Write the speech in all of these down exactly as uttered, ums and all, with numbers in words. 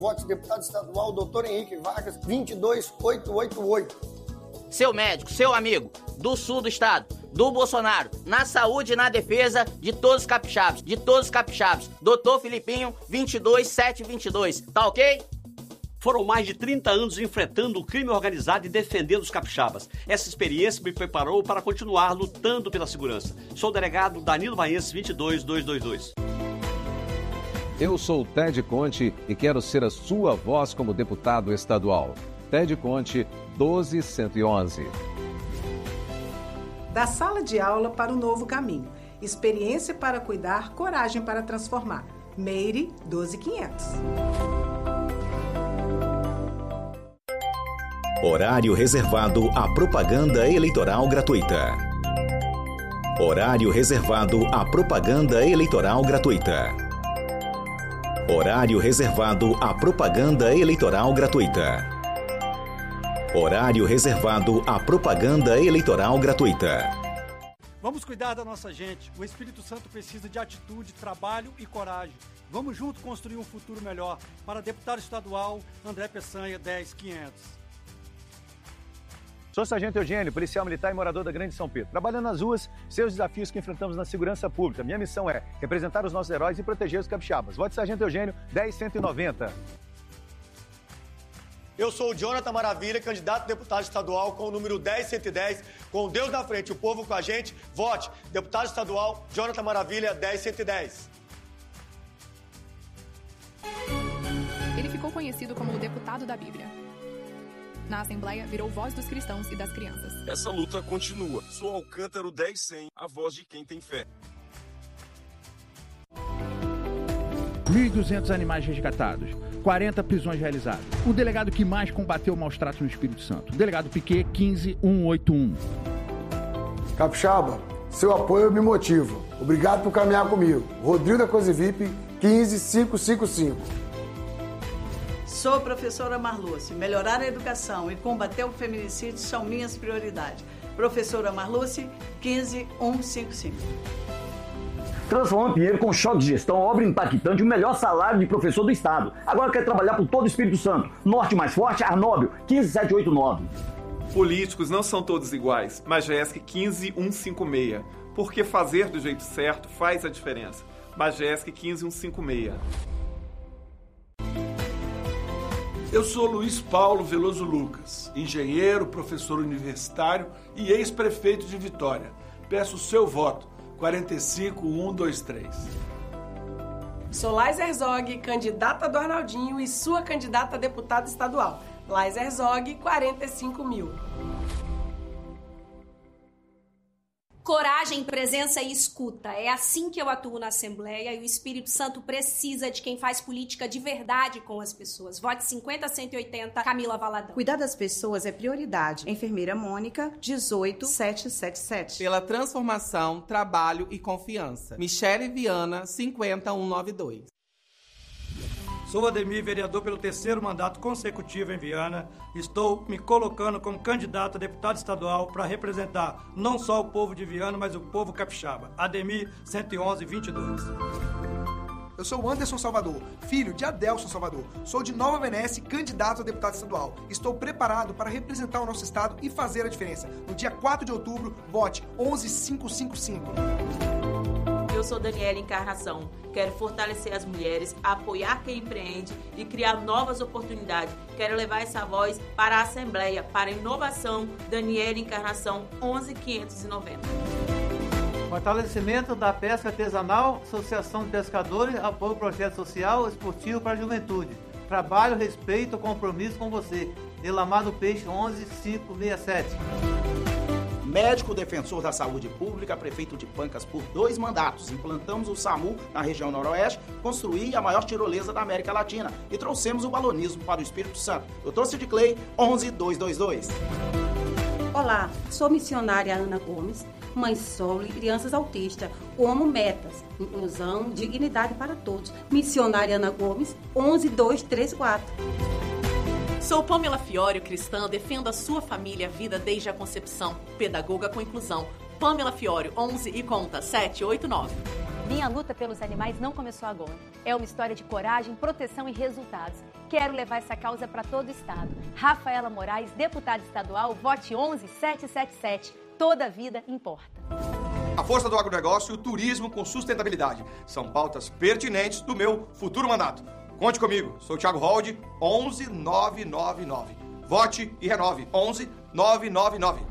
Vote deputado estadual, doutor Henrique Vargas, vinte e dois mil oitocentos e oitenta e oito. Seu médico, seu amigo, do sul do estado, do Bolsonaro, na saúde e na defesa de todos os capixabas, de todos os capixabas. doutor Filipinho, vinte e dois mil setecentos e vinte e dois, tá ok? Foram mais de trinta anos enfrentando o crime organizado e defendendo os capixabas. Essa experiência me preparou para continuar lutando pela segurança. Sou o delegado Danilo Maense, vinte e dois mil duzentos e vinte e dois. Eu sou o Ted Conte e quero ser a sua voz como deputado estadual. Ted Conte, doze mil cento e onze. Da sala de aula para o novo caminho. Experiência para cuidar, coragem para transformar. Meire, doze mil e quinhentos. Horário reservado à propaganda eleitoral gratuita. Horário reservado à propaganda eleitoral gratuita. Horário reservado à propaganda eleitoral gratuita. Horário reservado à propaganda eleitoral gratuita. Vamos cuidar da nossa gente. O Espírito Santo precisa de atitude, trabalho e coragem. Vamos juntos construir um futuro melhor. Para deputado estadual, André Peçanha, dez mil e quinhentos. Sou Sargento Eugênio, policial militar e morador da Grande São Pedro. Trabalhando nas ruas, seus desafios que enfrentamos na segurança pública. Minha missão é representar os nossos heróis e proteger os capixabas. Vote Sargento Eugênio, dez mil cento e noventa. Eu sou o Jonathan Maravilha, candidato a deputado estadual com o número dez mil cento e dez. Com Deus na frente, o povo com a gente. Vote deputado estadual, Jonathan Maravilha, dez mil cento e dez. Ele ficou conhecido como o deputado da Bíblia. Na Assembleia, virou voz dos cristãos e das crianças. Essa luta continua. Sou Alcântaro dez cem, a voz de quem tem fé. mil e duzentos animais resgatados, quarenta prisões realizadas. O delegado que mais combateu o maus tratos no Espírito Santo. O delegado Piquet, quinze mil cento e oitenta e um. Capixaba, seu apoio me motiva. Obrigado por caminhar comigo. Rodrigo da Cosivip, quinze mil quinhentos e cinquenta e cinco. Sou professora Marluce. Melhorar a educação e combater o feminicídio são minhas prioridades. Professora Marluce, quinze mil cento e cinquenta e cinco. Transformando Pinheiro com choque de gestão, obra impactante e o melhor salário de professor do estado. Agora quer trabalhar por todo o Espírito Santo. Norte mais forte, Arnóbio, quinze mil setecentos e oitenta e nove. Políticos não são todos iguais. Majesc quinze mil cento e cinquenta e seis. Porque fazer do jeito certo faz a diferença. Majesc quinze mil cento e cinquenta e seis. Eu sou Luiz Paulo Veloso Lucas, engenheiro, professor universitário e ex-prefeito de Vitória. Peço o seu voto, quarenta e cinco mil cento e vinte e três. Sou Lais Herzog, candidata do Arnaldinho e sua candidata a deputada estadual. Lais Herzog, quarenta e cinco mil. Coragem, presença e escuta. É assim que eu atuo na Assembleia e o Espírito Santo precisa de quem faz política de verdade com as pessoas. Vote cinquenta mil cento e oitenta, Camila Valadão. Cuidar das pessoas é prioridade. Enfermeira Mônica, dezoito mil setecentos e setenta e sete. Pela transformação, trabalho e confiança. Michele Viana, cinquenta mil cento e noventa e dois. Sou Ademir, vereador pelo terceiro mandato consecutivo em Viana. Estou me colocando como candidato a deputado estadual para representar não só o povo de Viana, mas o povo capixaba. Ademir, cento e onze, vinte e dois. Eu sou o Anderson Salvador, filho de Adelson Salvador. Sou de Nova Venécia, candidato a deputado estadual. Estou preparado para representar o nosso estado e fazer a diferença. No dia quatro de outubro, vote onze mil quinhentos e cinquenta e cinco. Eu sou Daniela Encarnação. Quero fortalecer as mulheres, apoiar quem empreende e criar novas oportunidades. Quero levar essa voz para a Assembleia, para a inovação. Daniela Encarnação, onze mil quinhentos e noventa. Fortalecimento da pesca artesanal, Associação de Pescadores, apoio ao projeto social esportivo para a juventude. Trabalho, respeito, compromisso com você. Delamar do Peixe, onze mil quinhentos e sessenta e sete. Médico defensor da saúde pública, prefeito de Pancas por dois mandatos. Implantamos o SAMU na região noroeste, construí a maior tirolesa da América Latina e trouxemos o balonismo para o Espírito Santo. doutor Cid Clay, onze mil duzentos e vinte e dois. Olá, sou missionária Ana Gomes, mãe solo e crianças autistas. Como metas, inclusão, dignidade para todos. Missionária Ana Gomes, onze mil duzentos e trinta e quatro. Sou Pamela Fiório, cristã, defendo a sua família, a vida desde a concepção. Pedagoga com inclusão. Pamela Fiório, onze e conta, sete oito nove. Minha luta pelos animais não começou agora. É uma história de coragem, proteção e resultados. Quero levar essa causa para todo o estado. Rafaela Moraes, deputada estadual, vote onze sete sete sete. Toda vida importa. A força do agronegócio e o turismo com sustentabilidade são pautas pertinentes do meu futuro mandato. Conte comigo, sou o Thiago Holdi, onze nove nove nove. Vote e renove, onze nove nove nove.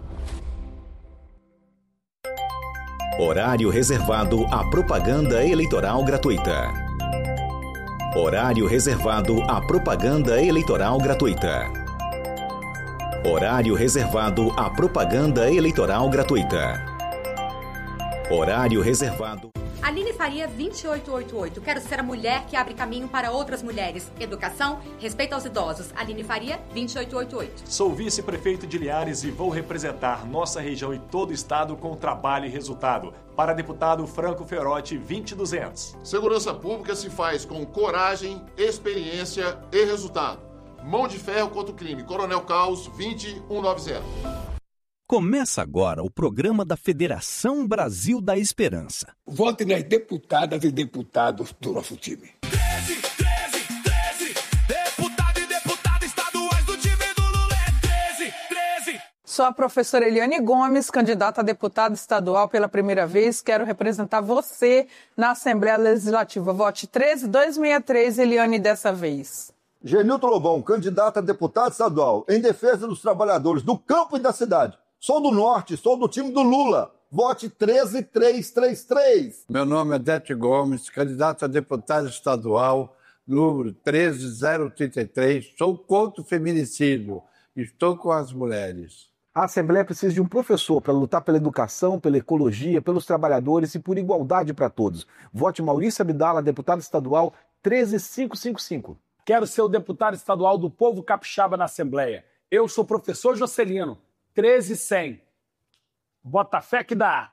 Horário reservado à propaganda eleitoral gratuita. Horário reservado à propaganda eleitoral gratuita. Horário reservado à propaganda eleitoral gratuita. Horário reservado. Aline Faria, vinte e oito oitenta e oito. Quero ser a mulher que abre caminho para outras mulheres. Educação, respeito aos idosos. Aline Faria, vinte e oito oitenta e oito. Sou vice-prefeito de Linhares e vou representar nossa região e todo o estado com trabalho e resultado. Para deputado Franco Ferotti, vinte e duzentos. Segurança pública se faz com coragem, experiência e resultado. Mão de ferro contra o crime. Coronel Caos, vinte e cento e noventa. Começa agora o programa da Federação Brasil da Esperança. Vote nas deputadas e deputados do nosso time. treze, treze, treze. Deputado e deputada estaduais do time do Lula é treze, treze. Sou a professora Eliane Gomes, candidata a deputada estadual pela primeira vez. Quero representar você na Assembleia Legislativa. Vote treze dois seis três, Eliane, dessa vez. Genilton Lobão, candidato a deputado estadual, em defesa dos trabalhadores do campo e da cidade. Sou do Norte, sou do time do Lula. Vote treze três três três. Meu nome é Dete Gomes, candidato a deputado estadual, número treze zero trinta e três. Sou contra o feminicídio. Estou com as mulheres. A Assembleia precisa de um professor para lutar pela educação, pela ecologia, pelos trabalhadores e por igualdade para todos. Vote Maurício Abdala, deputado estadual, treze mil quinhentos e cinquenta e cinco. Quero ser o deputado estadual do povo capixaba na Assembleia. Eu sou professor Jocelino, treze mil e cem. Bota fé que dá.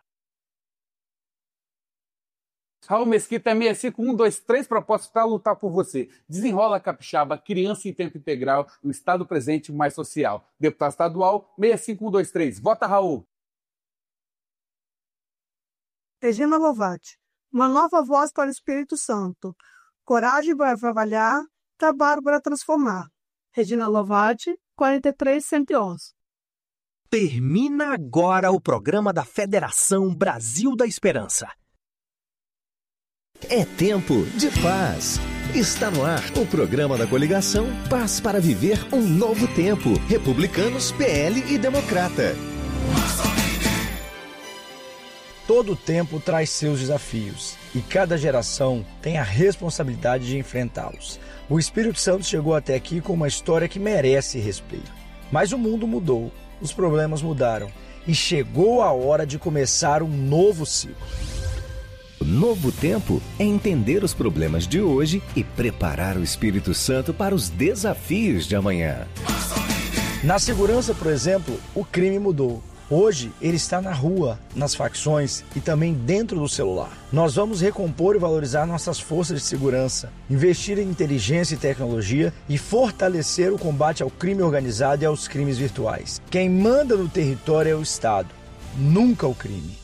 Raul Mesquita, seis cinco um dois três propostas para lutar por você. Desenrola capixaba, criança em tempo integral, no estado presente mais social. Deputado estadual, seis cinco um dois três. Vota, Raul. Regina Lovati, uma nova voz para o Espírito Santo. Coragem para trabalhar, trabalho para transformar. Regina Lovati, quarenta e três cento e onze. Termina agora o programa da Federação Brasil da Esperança. É tempo de paz. Está no ar o programa da coligação Paz para Viver um Novo Tempo. Republicanos, P L e Democrata. Todo tempo traz seus desafios e cada geração tem a responsabilidade de enfrentá-los. O Espírito Santo chegou até aqui com uma história que merece respeito. Mas o mundo mudou, os problemas mudaram e chegou a hora de começar um novo ciclo. O novo tempo é entender os problemas de hoje e preparar o Espírito Santo para os desafios de amanhã. Na segurança, por exemplo, o crime mudou. Hoje, ele está na rua, nas facções e também dentro do celular. Nós vamos recompor e valorizar nossas forças de segurança, investir em inteligência e tecnologia e fortalecer o combate ao crime organizado e aos crimes virtuais. Quem manda no território é o Estado, nunca o crime.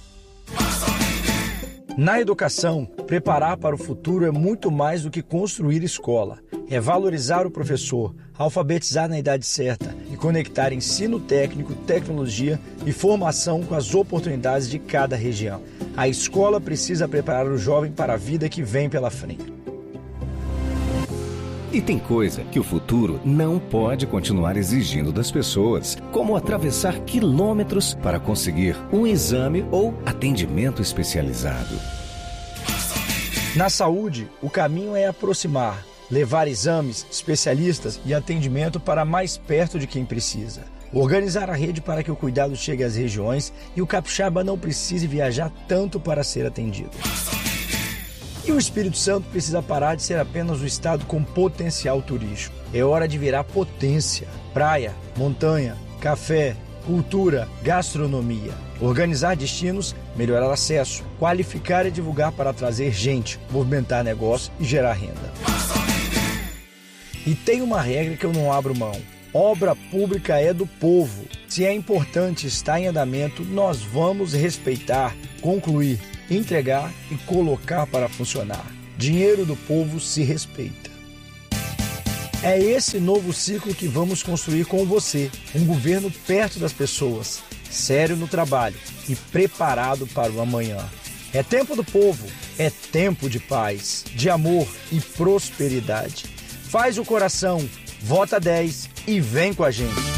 Na educação, preparar para o futuro é muito mais do que construir escola. É valorizar o professor, alfabetizar na idade certa e conectar ensino técnico, tecnologia e formação com as oportunidades de cada região. A escola precisa preparar o jovem para a vida que vem pela frente. E tem coisa que o futuro não pode continuar exigindo das pessoas, como atravessar quilômetros para conseguir um exame ou atendimento especializado. Na saúde, o caminho é aproximar, levar exames, especialistas e atendimento para mais perto de quem precisa. Organizar a rede para que o cuidado chegue às regiões e o capixaba não precise viajar tanto para ser atendido. E o Espírito Santo precisa parar de ser apenas um estado com potencial turístico. É hora de virar potência. Praia, montanha, café, cultura, gastronomia. Organizar destinos, melhorar acesso, qualificar e divulgar para trazer gente, movimentar negócio e gerar renda. E tem uma regra que eu não abro mão. Obra pública é do povo. Se é importante estar em andamento, nós vamos respeitar, concluir entregar e colocar para funcionar. Dinheiro do povo se respeita. É esse novo ciclo que vamos construir com você. Um governo perto das pessoas, sério no trabalho e preparado para o amanhã. É tempo do povo, é tempo de paz, de amor e prosperidade. Faz o coração, vota dez e vem com a gente.